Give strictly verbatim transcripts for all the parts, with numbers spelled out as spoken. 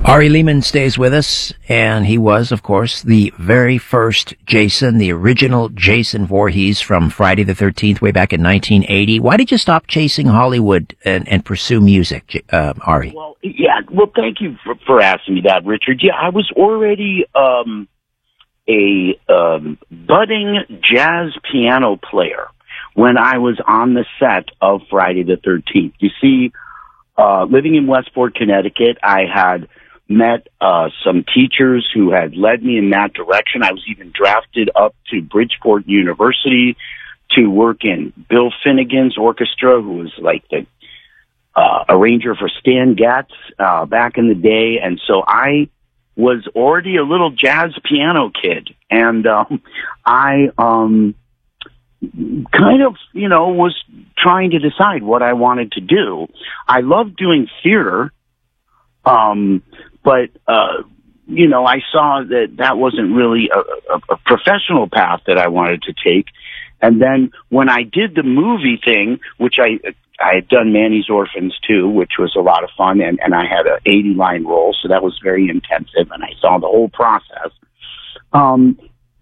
Ari Lehman stays with us, and he was, of course, the very first Jason, the original Jason Voorhees from Friday the thirteenth way back in nineteen eighty. Why did you stop chasing Hollywood and, and pursue music, uh, Ari? Well, yeah, well, thank you for, for asking me that, Richard. Yeah, I was already um, a um, budding jazz piano player when I was on the set of Friday the thirteenth. You see, uh, living in Westport, Connecticut, I had met uh, some teachers who had led me in that direction. I was even drafted up to Bridgeport University to work in Bill Finnegan's orchestra, who was like the uh, arranger for Stan Getz uh, back in the day. And so I was already a little jazz piano kid. And um, I um, kind of, you know, was trying to decide what I wanted to do. I loved doing theater. Um, But, uh, you know, I saw that that wasn't really a, a, a professional path that I wanted to take. And then when I did the movie thing, which I, I had done Manny's Orphans too, which was a lot of fun. And, and I had an eighty line role. So that was very intensive. And I saw the whole process. Um,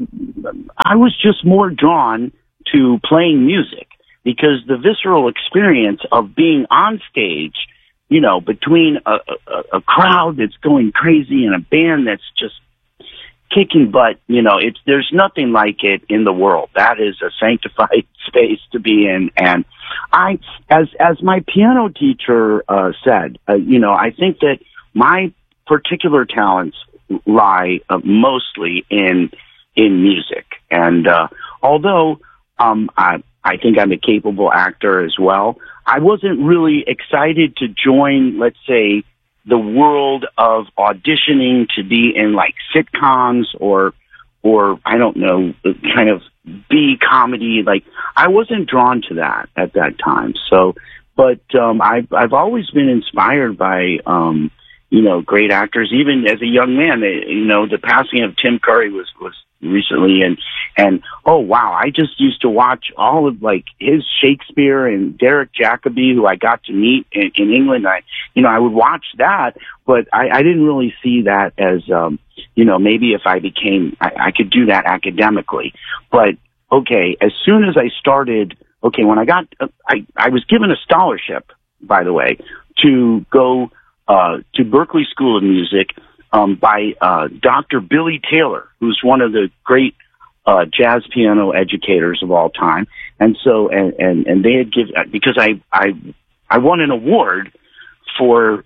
I was just more drawn to playing music because the visceral experience of being on stage, you know, between a, a, a crowd that's going crazy and a band that's just kicking butt, you know, it's, there's nothing like it in the world. That is a sanctified space to be in. And I, as, as my piano teacher, uh, said, uh, you know, I think that my particular talents lie uh, mostly in, in music. And, uh, although, um, I, I think I'm a capable actor as well, I wasn't really excited to join, let's say, the world of auditioning to be in like sitcoms or, or I don't know, kind of B comedy. Like I wasn't drawn to that at that time. So, but um, I've I've always been inspired by um, you know, great actors. Even as a young man, you know, the passing of Tim Curry was was recently, and and oh wow, I just used to watch all of like his Shakespeare and Derek Jacobi, who I got to meet in, in England. I you know I would watch that, but I, I didn't really see that as um, you know maybe if I became I, I could do that academically. But okay, as soon as I started, okay, when I got uh, I I was given a scholarship, by the way, to go uh, to Berklee School of Music. Um, by uh, Doctor Billy Taylor, who's one of the great uh, jazz piano educators of all time, and so and and, and they had given because I I I won an award for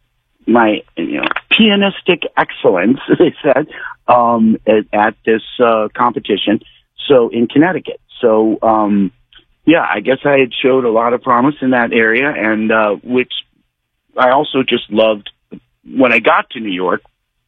my you know pianistic excellence, they said, um, at, at this uh, competition. So in Connecticut, so um, yeah, I guess I had showed a lot of promise in that area, and uh, which I also just loved. When I got to New York,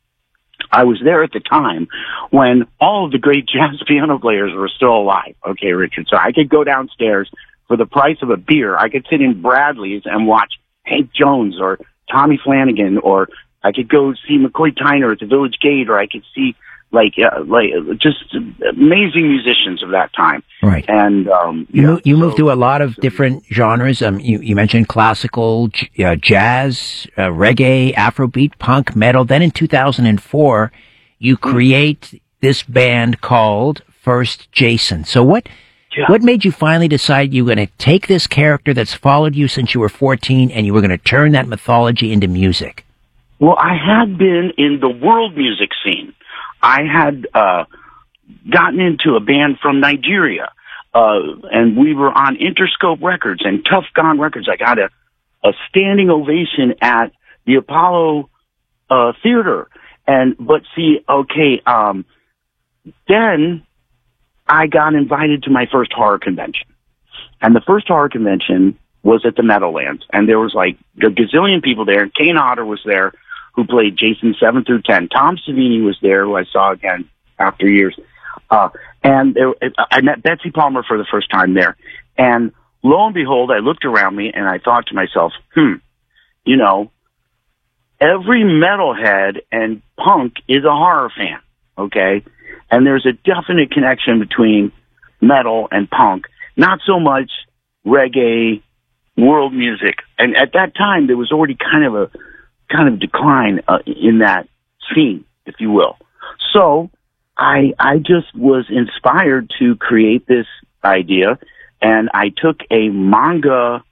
I was there at the time when all of the great jazz piano players were still alive. Okay, Richard. So I could go downstairs for the price of a beer. I could sit in Bradley's and watch Hank Jones or Tommy Flanagan, or I could go see McCoy Tyner at the Village Gate, or I could see like uh, like just amazing musicians of that time. Right. And um, you yeah, move, you so, moved to a lot of so, different genres. Um, you you mentioned classical, j- uh, jazz, uh, reggae, Afrobeat, punk, metal. Then in two thousand four, you create this band called First Jason. So what? Yeah. What made you finally decide you were going to take this character that's followed you since you were fourteen and you were going to turn that mythology into music? Well, I had been in the world music scene. I had uh, gotten into a band from Nigeria, uh, and we were on Interscope Records and Tough Gone Records. I got a, a standing ovation at the Apollo uh, Theater. And but see, okay, um, then I got invited to my first horror convention. And the first horror convention was at the Meadowlands. And there was like a gazillion people there. Kane Hodder was there, who played Jason seven through ten. Tom Savini was there, who I saw again after years. Uh, and there, I met Betsy Palmer for the first time there. And lo and behold, I looked around me and I thought to myself, hmm, you know, every metalhead and punk is a horror fan, okay? And there's a definite connection between metal and punk, not so much reggae, world music. And at that time, there was already kind of a kind of decline uh, in that scene, if you will. So I I just was inspired to create this idea, and I took a manga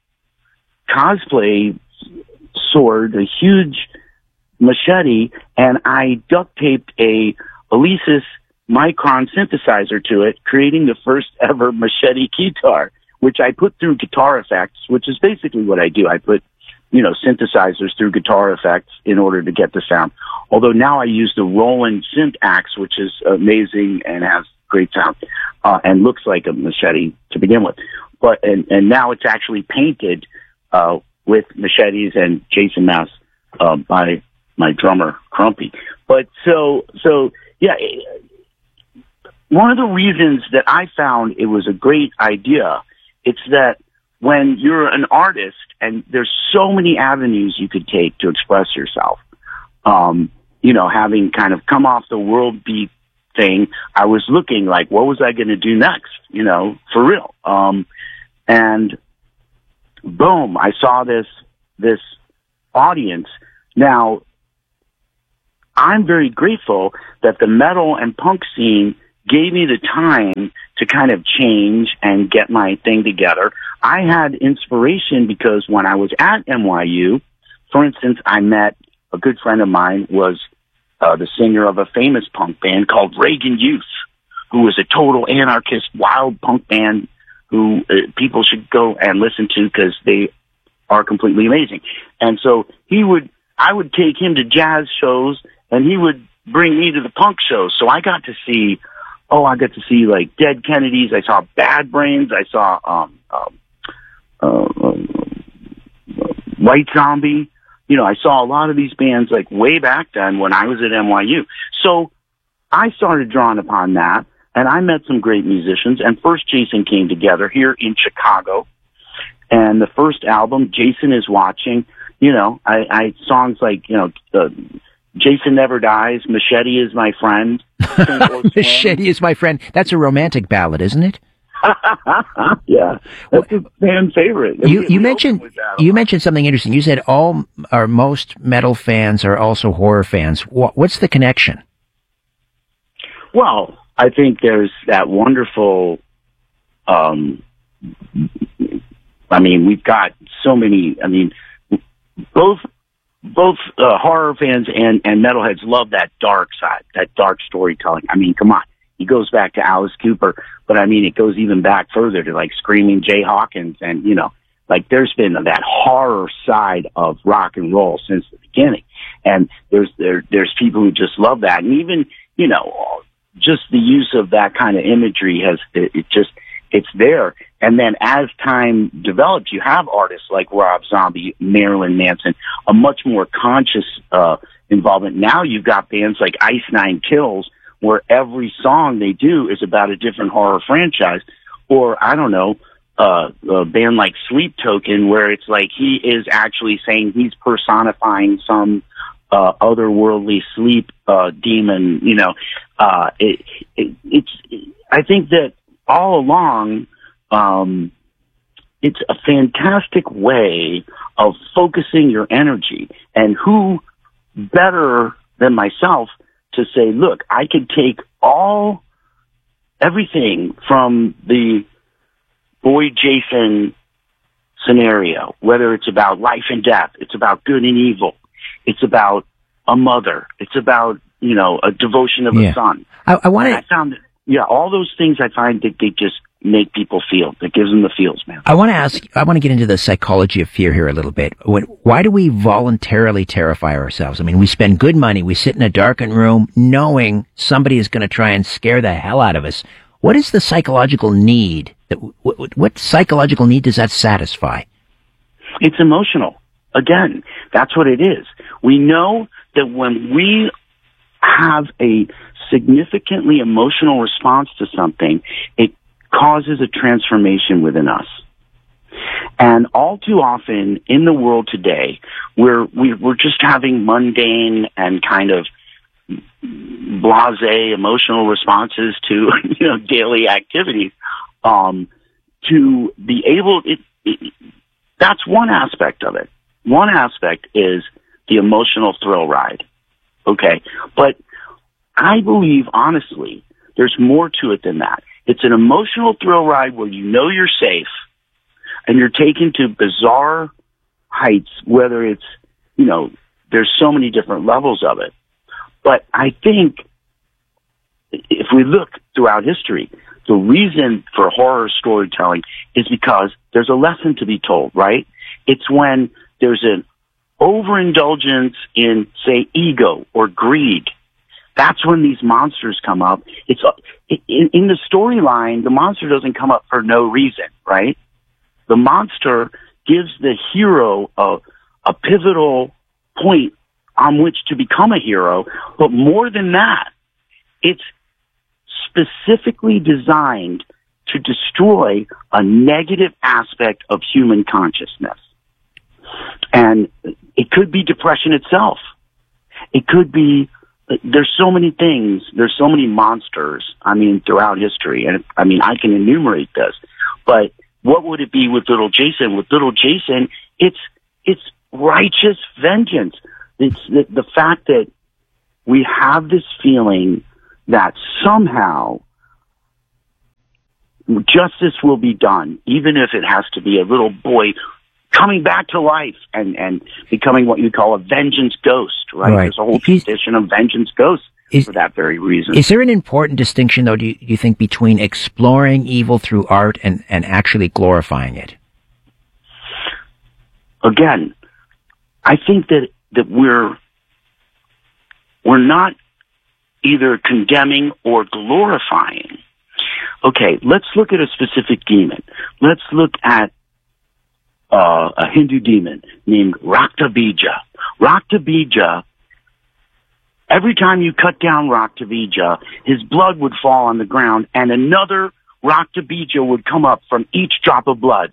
cosplay sword, a huge machete, and I duct taped a Alesis Micron synthesizer to it, creating the first ever machete guitar, which I put through Guitar Effects, which is basically what I do. I put, you know, synthesizers through Guitar Effects in order to get the sound. Although now I use the Roland Synth Axe, which is amazing and has great sound, uh, and looks like a machete to begin with. But, and, and now it's actually painted, uh, with machetes and Jason masks, uh, by my drummer, Crumpy. But so, so, yeah, one of the reasons that I found it was a great idea, it's that when you're an artist and there's so many avenues you could take to express yourself, um, you know, having kind of come off the world beat thing, I was looking like, what was I going to do next? You know, for real. Um, and boom, I saw this, this audience. Now, I'm very grateful that the metal and punk scene gave me the time to kind of change and get my thing together. I had inspiration because when I was at N Y U, for instance, I met a good friend of mine was uh, the singer of a famous punk band called Reagan Youth, who was a total anarchist, wild punk band who uh, people should go and listen to because they are completely amazing. And so he would, I would take him to jazz shows and he would bring me to the punk shows. So I got to see, oh, I got to see like Dead Kennedys. I saw Bad Brains. I saw um, um, uh, uh, White Zombie. You know, I saw a lot of these bands like way back then when I was at N Y U. So I started drawing upon that, and I met some great musicians. And First Jason came together here in Chicago. And the first album, Jason Is Watching, you know, I, I songs like, you know, uh, Jason Never Dies, Machete Is My Friend. Machete Is My Friend. That's a romantic ballad, isn't it? Yeah, that's a fan favorite. You, you mentioned you mentioned something interesting. You said all or most metal fans are also horror fans. What, what's the connection? Well, I think there's that wonderful. Um, I mean, we've got so many. I mean, both both uh, horror fans and and metalheads love that dark side, that dark storytelling. I mean, come on. He goes back to Alice Cooper, but I mean, it goes even back further to like Screaming Jay Hawkins. And, you know, like there's been that horror side of rock and roll since the beginning. And there's, there, there's people who just love that. And even, you know, just the use of that kind of imagery has, it, it just, it's there. And then as time develops, you have artists like Rob Zombie, Marilyn Manson, a much more conscious, uh, involvement. Now you've got bands like Ice Nine Kills, where every song they do is about a different horror franchise. Or, I don't know, uh, a band like Sleep Token, where it's like he is actually saying he's personifying some uh, otherworldly sleep uh, demon, you know. Uh, it, it, it's, I think that all along, um, it's a fantastic way of focusing your energy. And who better than myself to say, look, I could take all, everything from the Boy Jason scenario, whether it's about life and death, it's about good and evil, it's about a mother, it's about, you know, a devotion of yeah. a son. I, I want to... I found that, yeah, all those things I find that they just make people feel. That gives them the feels, man. I want to ask, I want to get into the psychology of fear here a little bit. When, why do we voluntarily terrify ourselves? I mean, we spend good money, we sit in a darkened room knowing somebody is going to try and scare the hell out of us. What is the psychological need? That what, what psychological need does that satisfy? It's emotional. Again, that's what it is. We know that when we have a significantly emotional response to something, it causes a transformation within us. And all too often in the world today, we're, we're just having mundane and kind of blasé emotional responses to, you know, daily activities. Um, to be able, it, it, that's one aspect of it. One aspect is the emotional thrill ride. Okay. But I believe, honestly, there's more to it than that. It's an emotional thrill ride where you know you're safe and you're taken to bizarre heights, whether it's, you know, there's so many different levels of it. But I think if we look throughout history, the reason for horror storytelling is because there's a lesson to be told, right? It's when there's an overindulgence in, say, ego or greed. That's when these monsters come up. It's in, in the storyline, the monster doesn't come up for no reason, right? The monster gives the hero a, a pivotal point on which to become a hero, but more than that, it's specifically designed to destroy a negative aspect of human consciousness. And it could be depression itself. It could be, there's so many things, there's so many monsters, I mean, throughout history. And I mean, I can enumerate this, but what would it be with little Jason? With little Jason, it's, it's righteous vengeance. It's the, the fact that we have this feeling that somehow justice will be done, even if it has to be a little boy coming back to life and, and becoming what you call a vengeance ghost, right? Right. There's a whole Is, tradition of vengeance ghosts is, for that very reason. Is there an important distinction, though, do you, do you think, between exploring evil through art and, and actually glorifying it? Again, I think that, that we're, we're not either condemning or glorifying. Okay, let's look at a specific demon. Let's look at uh, a Hindu demon named Raktabija. Raktabija, every time you cut down Raktabija, his blood would fall on the ground and another Raktabija would come up from each drop of blood.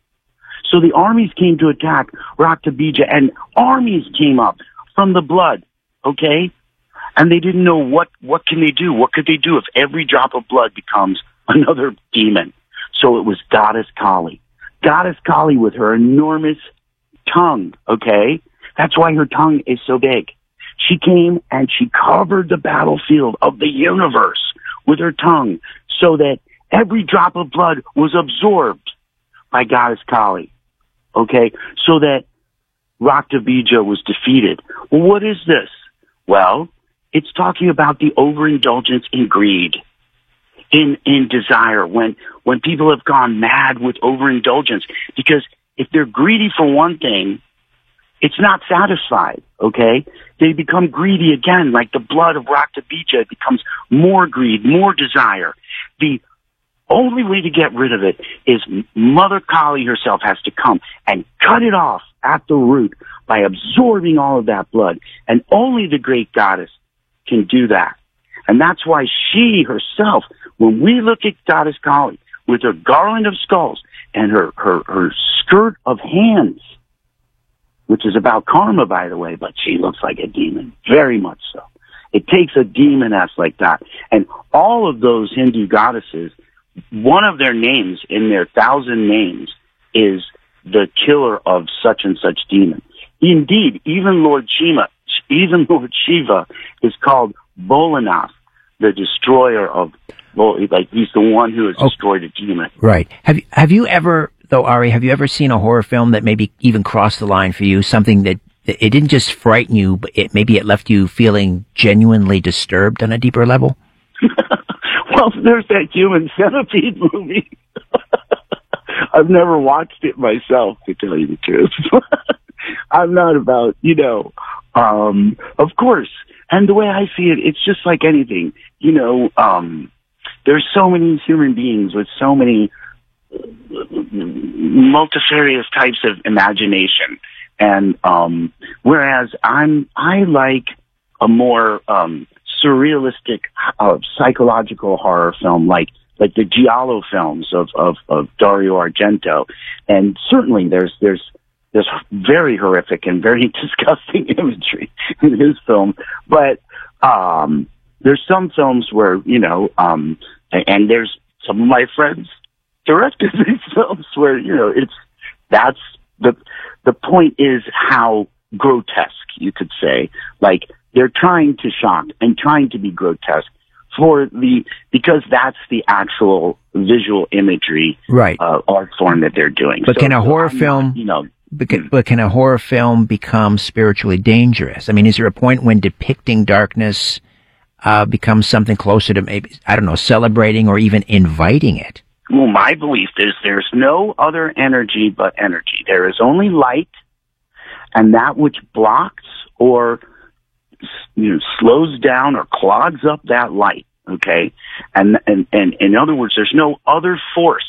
So the armies came to attack Raktabija and armies came up from the blood, okay? And they didn't know what, what can they do? What could they do if every drop of blood becomes another demon? So it was Goddess Kali. Goddess Kali with her enormous tongue, okay? That's why her tongue is so big. She came and she covered the battlefield of the universe with her tongue so that every drop of blood was absorbed by Goddess Kali, okay? So that Raktabija was defeated. Well, what is this? Well, it's talking about the overindulgence in greed, in, in desire, when, when people have gone mad with overindulgence. Because if they're greedy for one thing, it's not satisfied, okay? They become greedy again, like the blood of Raktabija. It becomes more greed, more desire. The only way to get rid of it is Mother Kali herself has to come and cut it off at the root by absorbing all of that blood. And only the great goddess can do that. And that's why she herself, when we look at Goddess Kali with her garland of skulls and her, her, her skirt of hands, which is about karma, by the way, but she looks like a demon, very much so. It takes a demoness like that. And all of those Hindu goddesses, one of their names in their thousand names is the killer of such and such demon. Indeed, even Lord Shiva, even Lord Shiva is called Bolanath, the destroyer of, like he's the one who has destroyed a demon. Right. Have have you ever, though, Ari, have you ever seen a horror film that maybe even crossed the line for you? Something that it didn't just frighten you, but it maybe it left you feeling genuinely disturbed on a deeper level? Well, there's that Human Centipede movie. I've never watched it myself, to tell you the truth. I'm not about, you know, um, of course. And the way I see it, it's just like anything. You know, um, there's so many human beings with so many multifarious types of imagination. And um, whereas I'm, I like a more um, surrealistic uh, psychological horror film, like like the Giallo films of, of, of Dario Argento. And certainly there's there's there's very horrific and very disgusting imagery in his film. But um, there's some films where, you know, um, and there's some of my friends directed these films where, you know, it's that's the the point is how grotesque, you could say. Like, they're trying to shock and trying to be grotesque for the, because that's the actual visual imagery, right. uh, art form that they're doing. But so, can a so horror I'm film, not, you know, but can, but can a horror film become spiritually dangerous? I mean, is there a point when depicting darkness uh, becomes something closer to maybe, I don't know, celebrating or even inviting it? Well, my belief is there's no other energy but energy. There is only light, and that which blocks or, you know, slows down or clogs up that light. Okay, and and and in other words, there's no other force.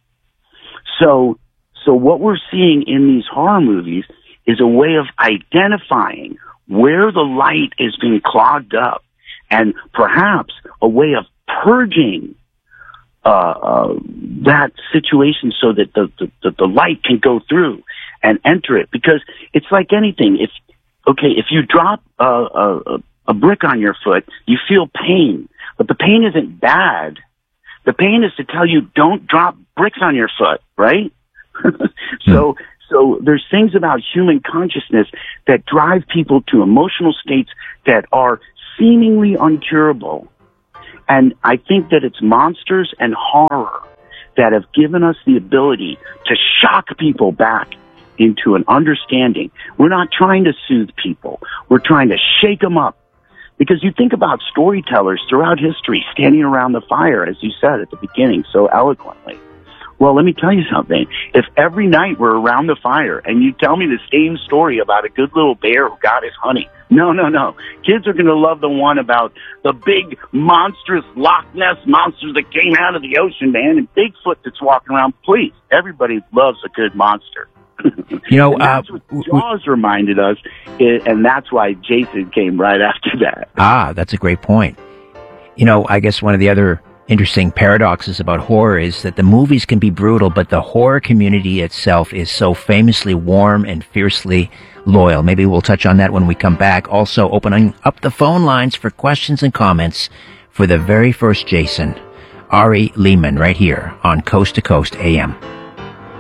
So, so what we're seeing in these horror movies is a way of identifying where the light is being clogged up, and perhaps a way of purging uh, uh, that situation so that the, the the light can go through and enter it. Because it's like anything. If okay, if you drop a, a, a brick on your foot, you feel pain, but the pain isn't bad. The pain is to tell you don't drop bricks on your foot, right? so, so there's things about human consciousness that drive people to emotional states that are seemingly uncurable. And I think that it's monsters and horror that have given us the ability to shock people back into an understanding. We're not trying to soothe people. We're trying to shake them up. Because you think about storytellers throughout history standing around the fire, as you said at the beginning so eloquently. Well, let me tell you something. If every night we're around the fire and you tell me the same story about a good little bear who got his honey, no, no, no. Kids are going to love the one about the big, monstrous Loch Ness monsters that came out of the ocean, man, and Bigfoot that's walking around. Please, everybody loves a good monster. You know, and that's uh, what Jaws reminded us, and that's why Jason came right after that. Ah, that's a great point. You know, I guess one of the other interesting paradoxes about horror is that the movies can be brutal, but the horror community itself is so famously warm and fiercely loyal. Maybe we'll touch on that when we come back. Also, opening up the phone lines for questions and comments for the very first Jason, Ari Lehman, right here on Coast to Coast A M.